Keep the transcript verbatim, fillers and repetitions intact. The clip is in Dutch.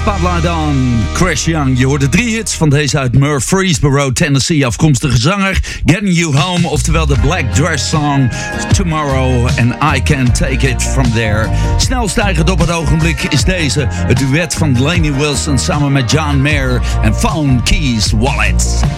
Spotlight on Chris Young. Je hoorde drie hits van deze uit Murfreesboro, Tennessee. Afkomstige zanger Getting You Home, oftewel de Black Dress Song Tomorrow and I Can Take It From There. Snel stijgend op het ogenblik is deze, het duet van Lainey Wilson samen met John Mayer en Phone Keys Wallet.